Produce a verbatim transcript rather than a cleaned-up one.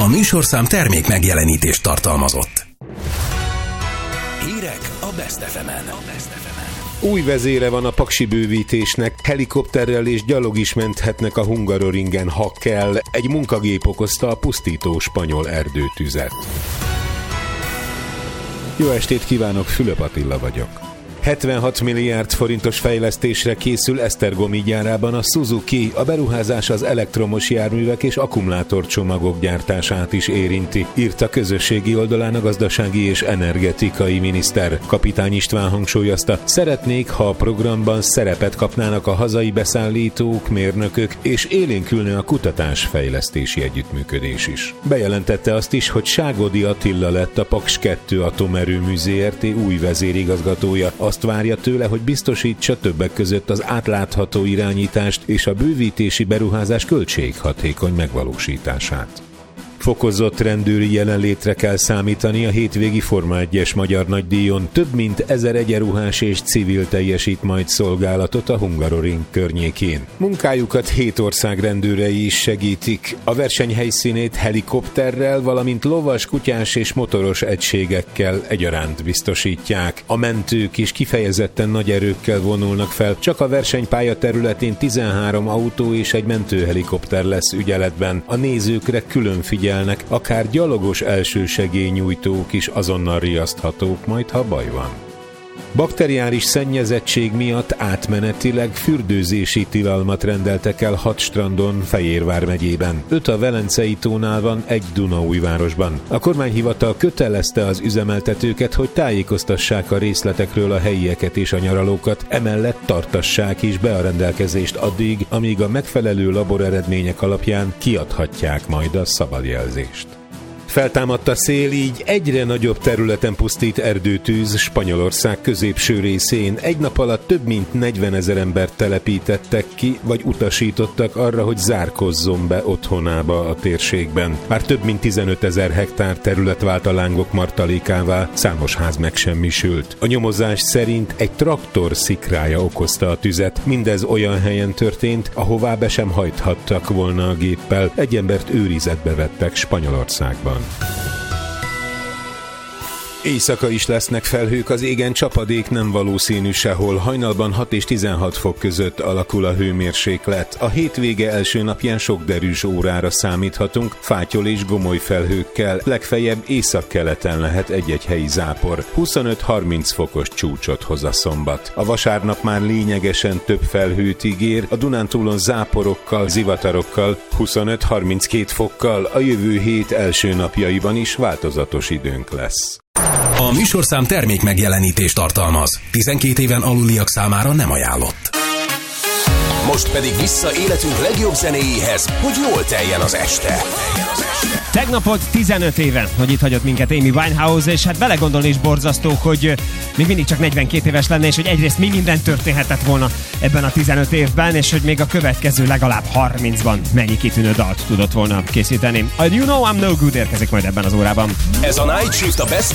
A műsorszám termék megjelenítést tartalmazott. Hírek a Best ef emen. Új vezére van a paksi bővítésnek, helikopterrel és gyalog is menthetnek a Hungaroringen, ha kell. Egy munkagép okozta a pusztító spanyol erdőtüzet. Jó estét kívánok, Fülöp Attila vagyok. hetvenhat milliárd forintos fejlesztésre készül Esztergomi gyárában a Suzuki. A beruházás az elektromos járművek és akkumulátorcsomagok gyártását is érinti, írta közösségi oldalán a gazdasági és energetikai miniszter. Kapitány István hangsúlyozta, szeretnék, ha a programban szerepet kapnának a hazai beszállítók, mérnökök, és élénkülne a kutatás-fejlesztési együttműködés is. Bejelentette azt is, hogy Ságodi Attila lett a Paks kettő Atomerőmű zé er té új vezérigazgatója. Azt várja tőle, hogy biztosítsa többek között az átlátható irányítást és a bővítési beruházás költséghatékony megvalósítását. Fokozott rendőri jelenlétre kell számítani a hétvégi Forma egyes magyar nagydíjon. Több mint ezer egyenruhás és civil teljesít majd szolgálatot a Hungaroring környékén. Munkájukat hét ország rendőrei is segítik. A verseny helyszínét helikopterrel, valamint lovas, kutyás és motoros egységekkel egyaránt biztosítják. A mentők is kifejezetten nagy erőkkel vonulnak fel. Csak a versenypálya területén tizenhárom autó és egy mentőhelikopter lesz ügyeletben. A nézőkre külön figyel akár gyalogos elsősegélynyújtók is azonnal riaszthatók majd, ha baj van. Bakteriáris szennyezettség miatt átmenetileg fürdőzési tilalmat rendeltek el hat strandon Fejérvár megyében. Öt a Velencei tónál van, egy Dunaújvárosban. A kormányhivatal kötelezte az üzemeltetőket, hogy tájékoztassák a részletekről a helyieket és a nyaralókat, emellett tartassák is be a rendelkezést addig, amíg a megfelelő laboreredmények alapján kiadhatják majd a szabadjelzést. Feltámadt a szél, így egyre nagyobb területen pusztít erdőtűz Spanyolország középső részén. Egy nap alatt több mint negyvenezer embert telepítettek ki, vagy utasítottak arra, hogy zárkozzon be otthonába a térségben. Már több mint tizenötezer hektár terület vált a lángok martalékává, számos ház megsemmisült. A nyomozás szerint egy traktor szikrája okozta a tüzet. Mindez olyan helyen történt, ahová be sem hajthattak volna a géppel. Egy embert őrizetbe vettek Spanyolországban. Éjszaka is lesznek felhők, az égen csapadék nem valószínű sehol. Hajnalban hat és tizenhat fok között alakul a hőmérséklet. A hétvége első napján sok derűs órára számíthatunk, fátyol és gomoly felhőkkel. Legfeljebb északkeleten lehet egy-egy helyi zápor. huszonöt-harminc fokos csúcsot hoz a szombat. A vasárnap már lényegesen több felhőt ígér, a Dunántúlon záporokkal, zivatarokkal, huszonöt-harminckét fokkal. A jövő hét első napjaiban is változatos időnk lesz. A műsorszám termék megjelenítést tartalmaz. tizenkét éven aluliak számára nem ajánlott. Most pedig vissza életünk legjobb zenéjéhez, hogy jól teljen az este. Tegnap volt tizenöt éve, hogy itt hagyott minket Amy Winehouse, és hát belegondolni is borzasztó, hogy még mindig csak negyvenkét éves lenne, és hogy egyrészt mi minden történhetett volna ebben a tizenöt évben, és hogy még a következő legalább harmincban mennyi kitűnő dalt tudott volna készíteni. A You Know I'm No Good érkezik majd ebben az órában. Ez a Night Shift a Best